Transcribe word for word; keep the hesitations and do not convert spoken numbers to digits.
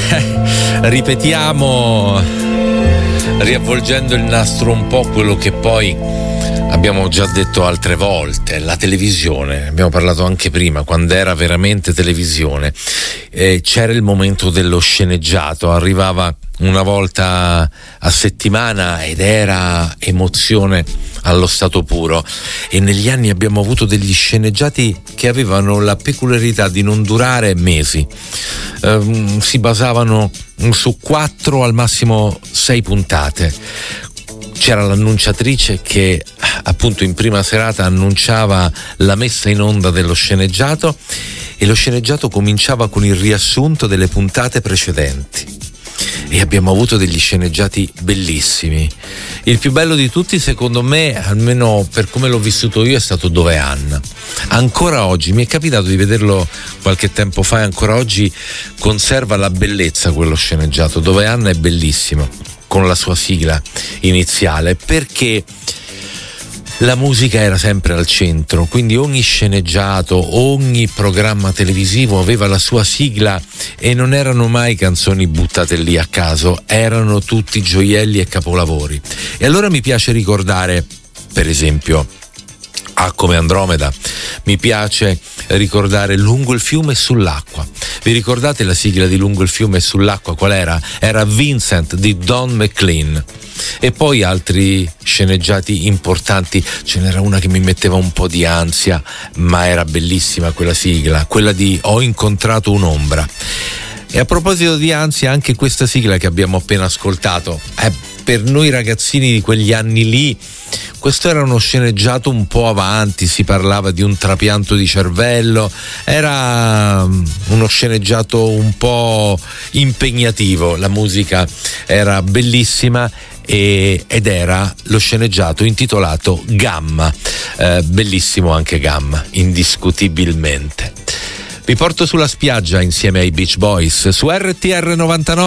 eh, ripetiamo, riavvolgendo il nastro un po' quello che poi abbiamo già detto altre volte, la televisione. Abbiamo parlato anche prima, quando era veramente televisione, eh, c'era il momento dello sceneggiato, arrivava una volta a settimana ed era emozione allo stato puro, e negli anni abbiamo avuto degli sceneggiati che avevano la peculiarità di non durare mesi, eh, si basavano su quattro al massimo sei puntate. C'era l'annunciatrice che appunto in prima serata annunciava la messa in onda dello sceneggiato, e lo sceneggiato cominciava con il riassunto delle puntate precedenti. E abbiamo avuto degli sceneggiati bellissimi. Il più bello di tutti, secondo me, almeno per come l'ho vissuto io, è stato Dove Anna. Ancora oggi mi è capitato di vederlo qualche tempo fa, e ancora oggi conserva la bellezza quello sceneggiato. Dove Anna è bellissimo, con la sua sigla iniziale, perché la musica era sempre al centro, quindi ogni sceneggiato, ogni programma televisivo aveva la sua sigla, e non erano mai canzoni buttate lì a caso, erano tutti gioielli e capolavori. E allora mi piace ricordare, per esempio, Ah, come Andromeda, mi piace ricordare Lungo il fiume e sull'acqua. Vi ricordate la sigla di Lungo il fiume e sull'acqua? Qual era? Era Vincent di Don McLean. E poi altri sceneggiati importanti, ce n'era una che mi metteva un po' di ansia, ma era bellissima quella sigla, quella di Ho incontrato un'ombra. E a proposito di ansia, anche questa sigla che abbiamo appena ascoltato, eh, per noi ragazzini di quegli anni lì, questo era uno sceneggiato un po' avanti, si parlava di un trapianto di cervello, era uno sceneggiato un po' impegnativo, la musica era bellissima, e, ed era lo sceneggiato intitolato Gamma, eh, bellissimo anche Gamma, indiscutibilmente. Vi porto sulla spiaggia insieme ai Beach Boys su R T R novantanove.